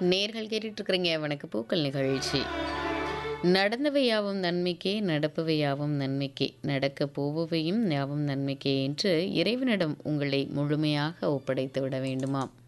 நேர்கள் கேட்டுட்டு இருக்கிறீங்க வணக்க பூக்கள் நிகழ்ச்சி. நடந்தவை யாவும் நன்மைக்கே, நடப்பவை யாவும் நன்மைக்கே, நடக்கப் போபவையும் யாவும் நன்மைக்கே என்று இறைவனிடம் உங்களை முழுமையாக ஒப்படைத்து விட வேண்டுமாம்.